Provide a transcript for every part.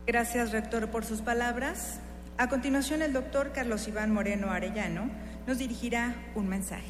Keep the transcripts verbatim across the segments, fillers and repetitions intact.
Gracias, rector, por sus palabras. A continuación, el doctor Carlos Iván Moreno Arellano nos dirigirá un mensaje.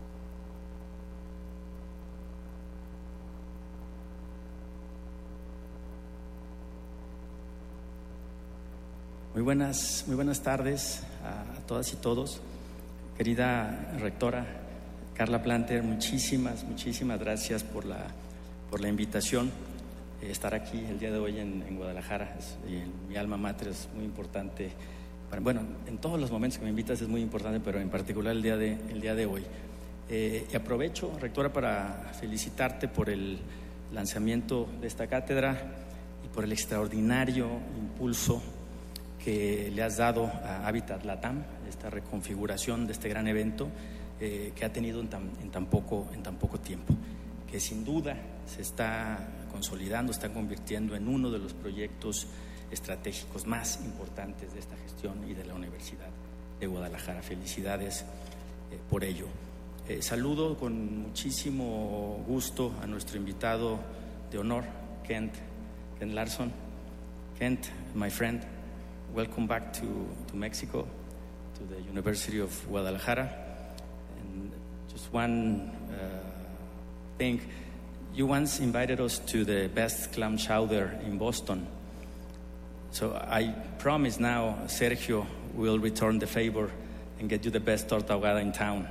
Muy buenas, muy buenas tardes a, a todas y todos. Querida rectora Carla Planter, muchísimas, muchísimas gracias por la, por la invitación. Eh, estar aquí el día de hoy en, en Guadalajara, es, en mi alma mater, es muy importante. Para, bueno, en todos los momentos que me invitas es muy importante, pero en particular el día de, el día de hoy. Eh, y aprovecho, rectora, para felicitarte por el lanzamiento de esta cátedra y por el extraordinario impulso que le has dado a Habitat LATAM, esta reconfiguración de este gran evento eh, que ha tenido en tan, en, tan poco, en tan poco tiempo, que sin duda se está consolidando, está convirtiendo en uno de los proyectos estratégicos más importantes de esta gestión y de la Universidad de Guadalajara. Felicidades eh, por ello. Eh, saludo con muchísimo gusto a nuestro invitado de honor, Kent, Kent Larson. Kent, my friend, welcome back to, to Mexico, to the University of Guadalajara. And just one uh, thing, you once invited us to the best clam chowder in Boston. So I promise now Sergio will return the favor and get you the best torta ahogada in town.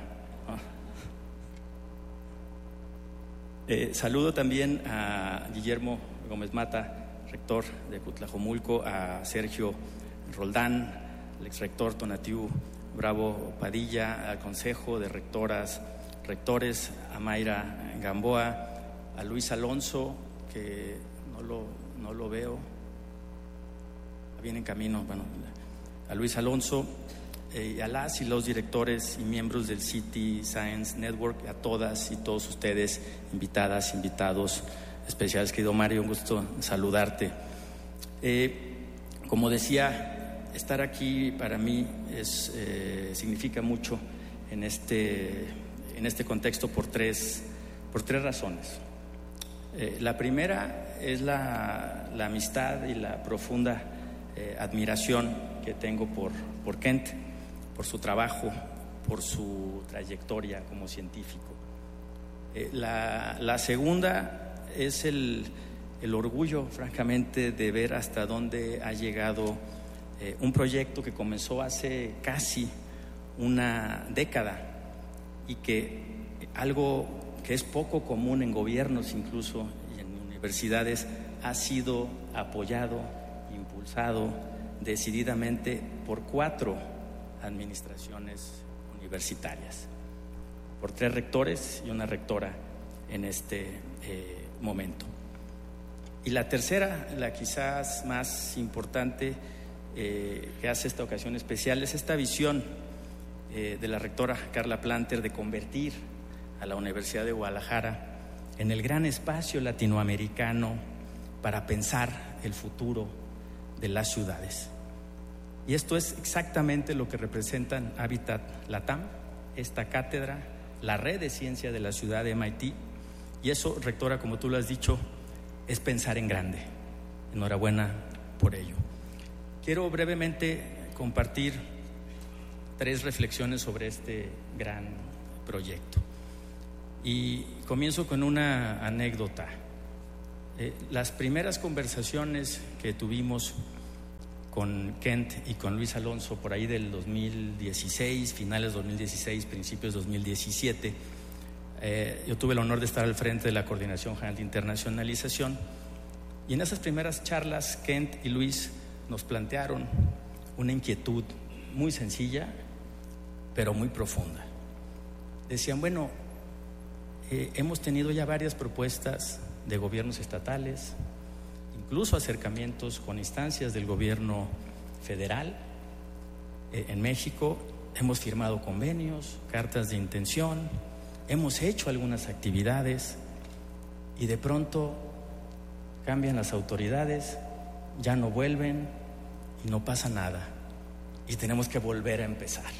Eh, saludo también a Guillermo Gómez Mata, rector de Cutlajomulco, a Sergio Roldán, el exrector Tonatiu Bravo Padilla, al Consejo de Rectoras, Rectores, a Mayra Gamboa, a Luis Alonso, que no lo, no lo veo, viene en camino, bueno, a Luis Alonso, eh, y a las y los directores y miembros del City Science Network, a todas y todos ustedes, invitadas, invitados especiales. Querido Mario, un gusto saludarte. Eh, como decía, estar aquí para mí es, eh, significa mucho en este, en este contexto por tres, por tres razones. Eh, la primera es la, la amistad y la profunda eh, admiración que tengo por, por Kent, por su trabajo, por su trayectoria como científico. Eh, la, la segunda es el, el orgullo, francamente, de ver hasta dónde ha llegado Eh, un proyecto que comenzó hace casi una década y que algo que es poco común en gobiernos incluso y en universidades ha sido apoyado, impulsado decididamente por cuatro administraciones universitarias, por tres rectores y una rectora en este eh, momento. Y la tercera, la quizás más importante, Eh, que hace esta ocasión especial, es esta visión eh, de la rectora Carla Planter de convertir a la Universidad de Guadalajara en el gran espacio latinoamericano para pensar el futuro de las ciudades. Y esto es exactamente lo que representan Habitat LATAM, esta cátedra, la red de ciencia de la ciudad de M I T. Y eso, rectora, como tú lo has dicho, es pensar en grande. Enhorabuena por ello. Quiero brevemente compartir tres reflexiones sobre este gran proyecto. Y comienzo con una anécdota. Eh, las primeras conversaciones que tuvimos con Kent y con Luis Alonso por ahí del dos mil dieciséis, finales dos mil dieciséis, principios dos mil diecisiete, eh, yo tuve el honor de estar al frente de la Coordinación General de Internacionalización, y en esas primeras charlas Kent y Luis nos plantearon una inquietud muy sencilla, pero muy profunda. Decían, bueno, eh, hemos tenido ya varias propuestas de gobiernos estatales, incluso acercamientos con instancias del gobierno federal. Eh, en México hemos firmado convenios, cartas de intención, hemos hecho algunas actividades y de pronto cambian las autoridades, ya no vuelven y no pasa nada y tenemos que volver a empezar.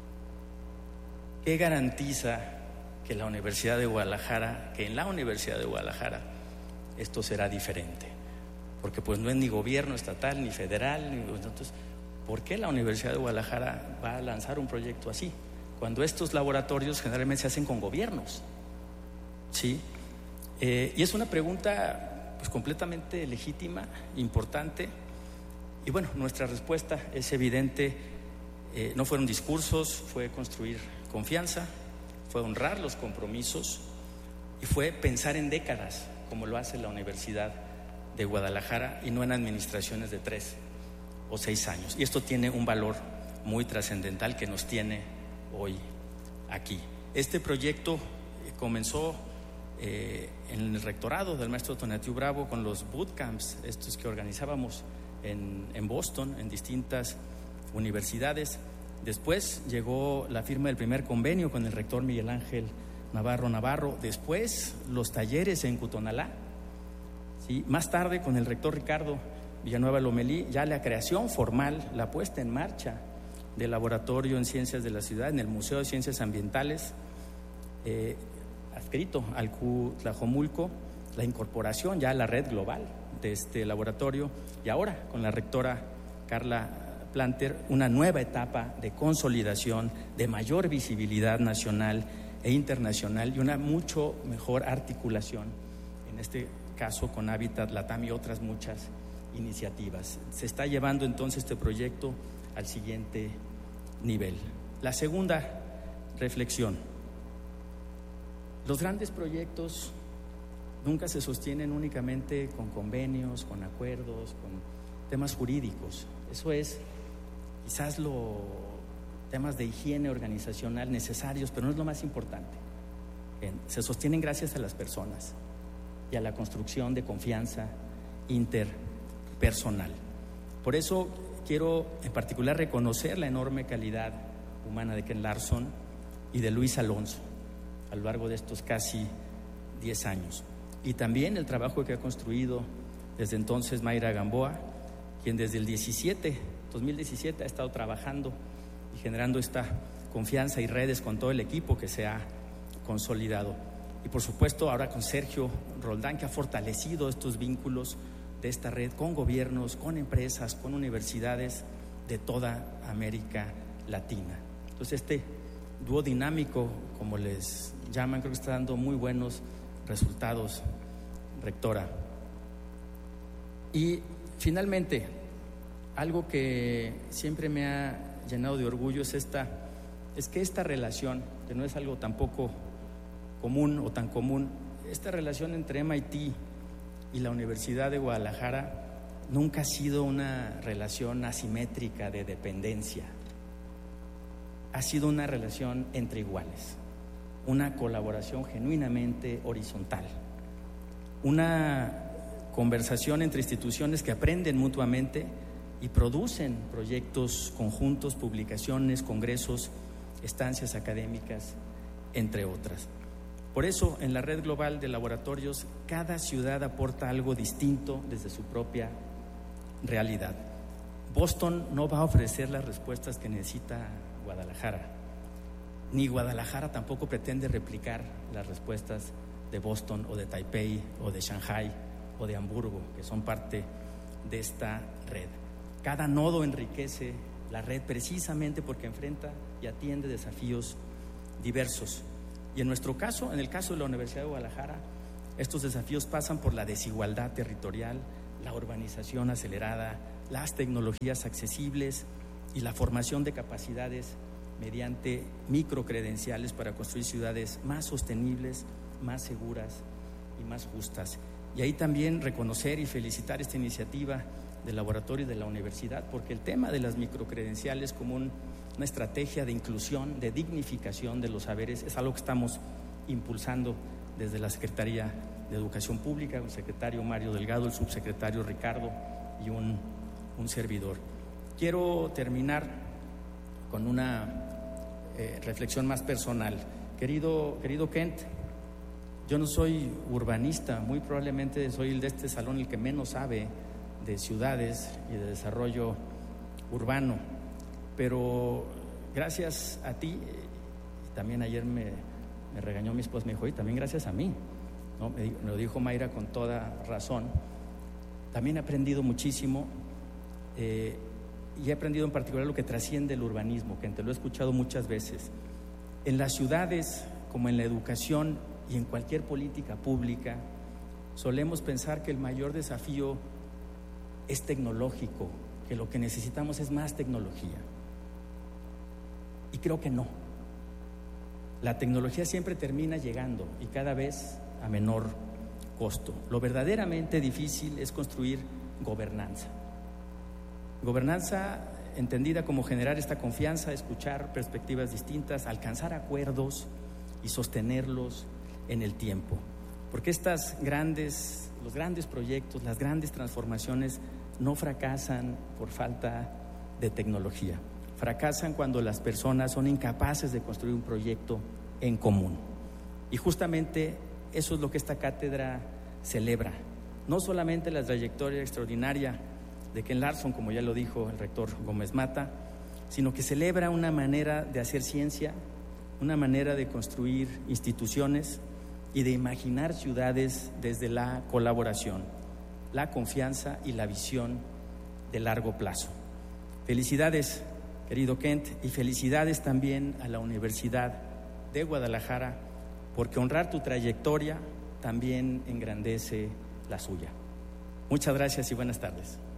¿Qué garantiza que la Universidad de Guadalajara, que en la Universidad de Guadalajara esto será diferente? porque pues no es ni gobierno estatal ni federal, ni, entonces, ¿por qué la Universidad de Guadalajara va a lanzar un proyecto así? Cuando estos laboratorios generalmente se hacen con gobiernos, ¿sí? Eh, y es una pregunta pues completamente legítima, importante, y bueno, nuestra respuesta es evidente. Eh, no fueron discursos, fue construir confianza, fue honrar los compromisos y fue pensar en décadas, como lo hace la Universidad de Guadalajara, y no en administraciones de tres o seis años. Y esto tiene un valor muy trascendental que nos tiene hoy aquí. Este proyecto comenzó eh, en el rectorado del maestro Tonatiuh Bravo con los bootcamps, estos que organizábamos en, en Boston, en distintas universidades. Después llegó la firma del primer convenio con el rector Miguel Ángel Navarro Navarro. Después los talleres en Cutonalá, ¿sí? Más tarde con el rector Ricardo Villanueva Lomelí, ya la creación formal, la puesta en marcha del laboratorio en ciencias de la ciudad en el Museo de Ciencias Ambientales, eh, adscrito al Cutlajomulco, la incorporación ya a la red global de este laboratorio, y ahora con la rectora Carla Planter, una nueva etapa de consolidación, de mayor visibilidad nacional e internacional y una mucho mejor articulación, en este caso con Hábitat Latam y otras muchas iniciativas. Se está llevando entonces este proyecto al siguiente nivel. La segunda reflexión: los grandes proyectos nunca se sostienen únicamente con convenios, con acuerdos, con temas jurídicos. Eso es quizás los temas de higiene organizacional necesarios, pero no es lo más importante. Se sostienen gracias a las personas y a la construcción de confianza interpersonal. Por eso quiero en particular reconocer la enorme calidad humana de Ken Larson y de Luis Alonso a lo largo de estos casi diez años. Y también el trabajo que ha construido desde entonces Mayra Gamboa, quien desde el dos mil diecisiete ha estado trabajando y generando esta confianza y redes con todo el equipo que se ha consolidado. Y por supuesto ahora con Sergio Roldán, que ha fortalecido estos vínculos de esta red con gobiernos, con empresas, con universidades de toda América Latina. Entonces este dúo dinámico, como les llaman, creo que está dando muy buenos resultados, rectora. Y finalmente, algo que siempre me ha llenado de orgullo es esta, es que esta relación, que no es algo tampoco común o tan común, esta relación entre M I T y la Universidad de Guadalajara nunca ha sido una relación asimétrica de dependencia. Ha sido una relación entre iguales, una colaboración genuinamente horizontal, una conversación entre instituciones que aprenden mutuamente y producen proyectos conjuntos, publicaciones, congresos, estancias académicas, entre otras. Por eso, en la red global de laboratorios, cada ciudad aporta algo distinto desde su propia realidad. Boston no va a ofrecer las respuestas que necesita Guadalajara, ni Guadalajara tampoco pretende replicar las respuestas de Boston o de Taipei o de Shanghai o de Hamburgo, que son parte de esta red. Cada nodo enriquece la red precisamente porque enfrenta y atiende desafíos diversos. Y en nuestro caso, en el caso de la Universidad de Guadalajara, estos desafíos pasan por la desigualdad territorial, la urbanización acelerada, las tecnologías accesibles y la formación de capacidades mediante microcredenciales para construir ciudades más sostenibles, más seguras y más justas. Y ahí también reconocer y felicitar esta iniciativa del laboratorio de la universidad, porque el tema de las microcredenciales como un, una estrategia de inclusión, de dignificación de los saberes, es algo que estamos impulsando desde la Secretaría de Educación Pública, el secretario Mario Delgado, el subsecretario Ricardo y un, un servidor. Quiero terminar con una eh, reflexión más personal. Querido, querido Kent, yo no soy urbanista, muy probablemente soy el de este salón el que menos sabe de ciudades y de desarrollo urbano, pero gracias a ti, y también ayer me, me regañó mi esposa, me dijo, y también gracias a mí, ¿no? Me, me lo dijo Mayra con toda razón, También he aprendido muchísimo eh, y he aprendido en particular lo que trasciende el urbanismo, que te lo he escuchado muchas veces. En las ciudades, como en la educación y en cualquier política pública, solemos pensar que el mayor desafío es tecnológico, que lo que necesitamos es más tecnología. Y creo que no. La tecnología siempre termina llegando y cada vez a menor costo. Lo verdaderamente difícil es construir gobernanza. Gobernanza entendida como generar esta confianza, escuchar perspectivas distintas, alcanzar acuerdos y sostenerlos en el tiempo. Porque estas grandes, los grandes proyectos, las grandes transformaciones no fracasan por falta de tecnología. Fracasan cuando las personas son incapaces de construir un proyecto en común. Y justamente eso es lo que esta cátedra celebra. No solamente la trayectoria extraordinaria de Ken Larson, como ya lo dijo el rector Gómez Mata, sino que celebra una manera de hacer ciencia, una manera de construir instituciones y de imaginar ciudades desde la colaboración, la confianza y la visión de largo plazo. Felicidades, querido Kent, y felicidades también a la Universidad de Guadalajara, porque honrar tu trayectoria también engrandece la suya. Muchas gracias y buenas tardes.